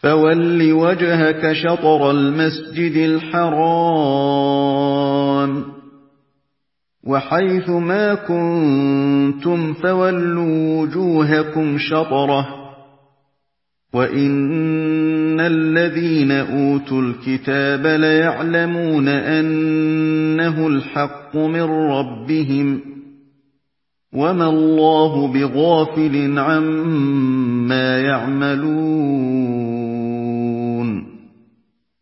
فَوَلِّ وَجْهَكَ شَطْرَ الْمَسْجِدِ الْحَرَامِ وَحَيْثُ مَا كُنتُمْ فَوَلُّوا وُجُوهَكُمْ شَطْرَهُ وَإِنَّ الَّذِينَ أُوتُوا الْكِتَابَ لَيَعْلَمُونَ أَنَّهُ الْحَقُّ مِنْ رَبِّهِمْ وَمَا اللَّهُ بِغَافِلٍ عَمَّا يَعْمَلُونَ